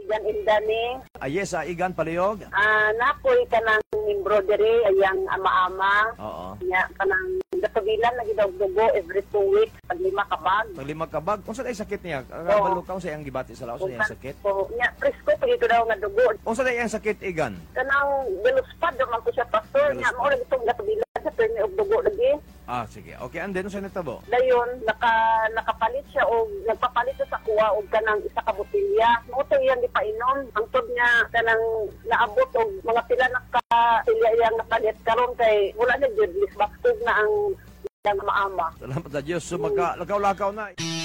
Igan Indani. Yes, Igan Palihog. Napoy ka ng embroidery, ayang ama-ama. Oo. Nya, kanang gatubilan, lagi daw dugo every 2 weeks, pag 5 kabag. Pag 5 kabag, kung saan ay sakit niya? Kabalo ka, kung saan ang gibati sa laos, saan ang sakit? So, nya, presko, pag ito daw nga dugo. Kung saan ay ang sakit, Igan? Kanang beluspad, naman ko siya, pastor. Nya, maura itong gatubilan sa permi og dugo lagi. Sige. Okay, and then, saan nitabo? Dayon, nakapalit siya o nagpapalit siya sa kuha o kanang isa ka botilya. Moto iyang gipainom. Ang tod niya kanang naabot og mga pila na ka silya iyang napalit karon kay wala na jud lisbaktog na ang maama. Salamat sa Diyos. So, lakaw-lakaw na.